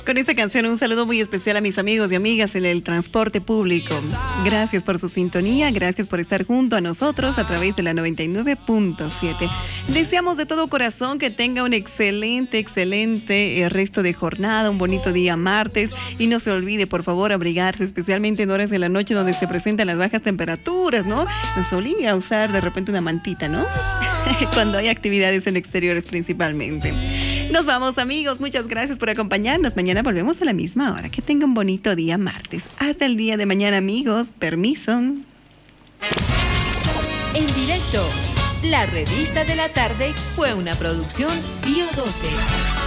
Con esta canción un saludo muy especial a mis amigos y amigas en el transporte público. Gracias por su sintonía, gracias por estar junto a nosotros a través de la 99.7. Deseamos de todo corazón que tenga un excelente resto de jornada, un bonito día martes, y no se olvide por favor abrigarse, especialmente en horas de la noche donde se presentan las bajas temperaturas, ¿no? Nos obliga a usar de repente una mantita, ¿no? Cuando hay actividades en exteriores principalmente. Nos vamos, amigos, muchas gracias por acompañarnos. Mañana volvemos a la misma hora. Que tenga un bonito día martes. Hasta el día de mañana, amigos. Permiso. En directo, la revista de la tarde fue una producción Bio 12.